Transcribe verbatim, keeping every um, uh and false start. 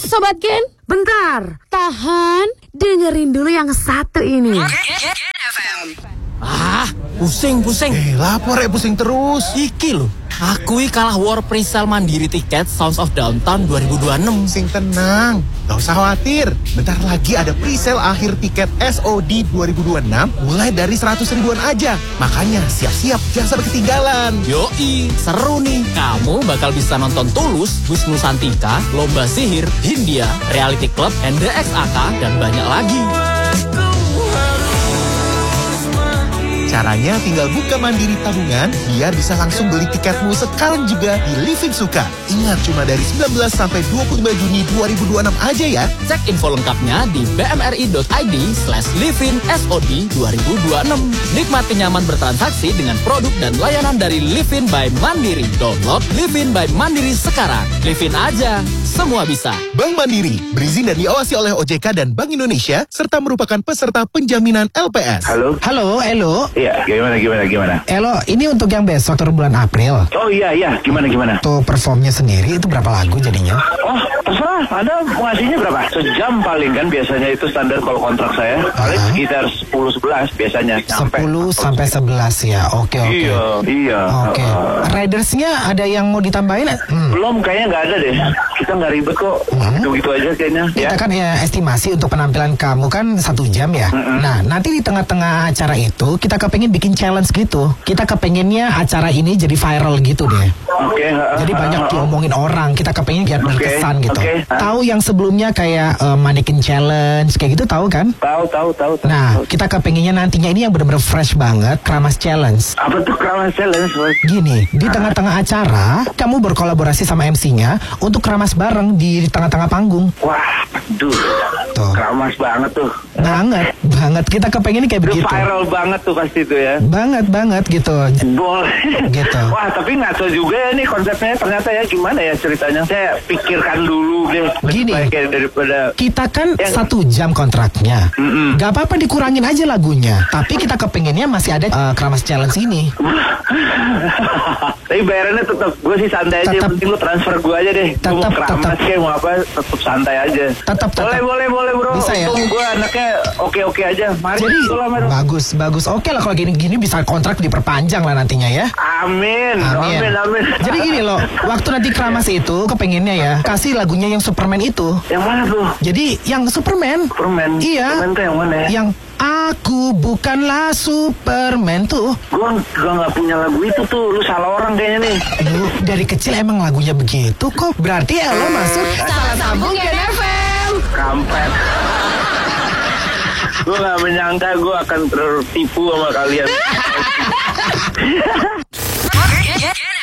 Sobat Gen. Bentar, Tahan. dengerin dulu yang satu ini. Ah, pusing-pusing. Eh, lapor ya pusing terus. Iki loh, akui kalah war presale mandiri tiket Sounds of Downtown dua ribu dua puluh enam. Sing tenang, gak usah khawatir. Bentar lagi ada presale akhir tiket S O D dua ribu dua puluh enam mulai dari seratus ribuan aja. Makanya siap-siap, jangan sampai ketinggalan. Yoi, seru nih. Kamu bakal bisa nonton Tulus, Wisnu Santika, Lomba Sihir, Hindia, Reality Club, N D X A K, dan banyak lagi. Caranya tinggal buka mandiri tabungan biar bisa langsung beli tiketmu sekarang juga di Livin Suka. Ingat cuma dari sembilan belas sampai dua puluh lima Juni dua ribu dua puluh enam aja ya. Cek info lengkapnya di bmri.id slash livin sod dua ribu dua puluh enam. Nikmati nyaman bertransaksi dengan produk dan layanan dari Livin by Mandiri. Download Livin by Mandiri sekarang. Livin aja, semua bisa. Bank Mandiri berizin dan diawasi oleh O J K dan Bank Indonesia serta merupakan peserta penjaminan L P S. Halo? Halo, Elo. Iya, gimana, gimana, gimana? Elo, ini untuk yang besok tur bulan April. Oh iya, iya, gimana, gimana? Untuk performnya sendiri itu berapa lagu jadinya? Oh, terserah, Anda ngasihnya berapa? Sejam paling kan biasanya itu standar kalau kontrak saya. Paling Uh-huh. sekitar sepuluh sebelas biasanya. Nyampe. sepuluh sampai sebelas ya, oke oke. Iya, iya. Oke, Uh, ridersnya ada yang mau ditambahin? Hmm. belum, kayaknya nggak ada deh. Kita nggak ribet kok. Hmm. Begitu aja kayaknya. Kita Ya. kan ya estimasi untuk penampilan kamu kan satu jam ya. Mm-mm. Nah, nanti di tengah-tengah acara itu kita kepengen bikin challenge gitu. Kita kepengennya acara ini jadi viral gitu deh. Oke. uh, Jadi uh, banyak uh, uh. diomongin orang. Kita kepengen biar Oke, berkesan gitu. oke. Tahu yang sebelumnya kayak eh, mannequin challenge kayak gitu tahu kan? Tahu, tahu, tahu. tahu. Nah, kita kepengennya nantinya ini yang benar-benar fresh banget, Keramas Challenge. Apa tuh keramas challenge, Bos? Gini, di tengah-tengah acara, kamu berkolaborasi sama M C-nya untuk keramas bareng di tengah-tengah panggung. Wah, aduh. Tuh. Keramas banget tuh. Banget, banget. Kita kepengen kayak Itu begitu. viral banget tuh pasti tuh ya. Banget, banget gitu. Boleh. Gitu. Wah, tapi ngaco juga ya nih konsepnya. Ternyata ya gimana ya ceritanya. Saya pikirkan dulu deh. Gini. Lebih baik ya daripada. Kita kan Yang- satu jam kontraknya. Mm-mm. Gak apa-apa dikurangin aja lagunya. Tapi kita kepengennya masih ada eh, Keramas Challenge ini. Tapi bayarannya tetap. Gue sih santai aja. Tetap. Yang penting lu transfer gue aja deh. Gue mau Tetap, keramas tetap. kayak mau apa. Tetap santai aja. Tetap, tetap. Boleh, boleh, boleh bro. Bisa ya? Untung gue anaknya oke-oke aja. Mari. Jadi Itulah, Mer. bagus, bagus. Oke lah kalau gini-gini bisa kontrak diperpanjang lah nantinya ya. Amin. Amin. Amin, amin. Jadi gini loh, waktu nanti keramas itu kepengennya ya kasih lagunya yang Superman itu. Yang mana tuh? Jadi yang Superman. Permen. Iya. Permen tuh yang mana ya? Yang aku bukanlah Superman tuh. Gue gue nggak punya lagu itu tuh. Lu salah orang kayaknya nih. Lu dari kecil emang lagunya begitu kok. Berarti ya lo masuk. Salah sambung Gen F M. Kampret. Gue gak menyangka gue akan tertipu sama kalian. Gen